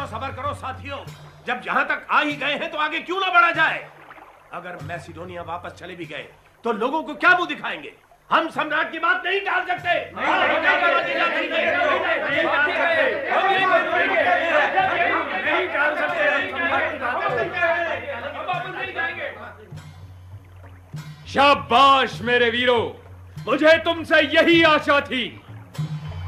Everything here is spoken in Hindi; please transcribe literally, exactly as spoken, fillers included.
सब्र करो साथियों, जब यहां तक आ ही गए हैं तो आगे क्यों ना बढ़ा जाए। अगर मैसिडोनिया वापस चले भी गए तो लोगों को क्या मुंह दिखाएंगे। हम सम्राट की बात नहीं टाल सकते। शाबाश मेरे वीरों, मुझे तुमसे यही आशा थी।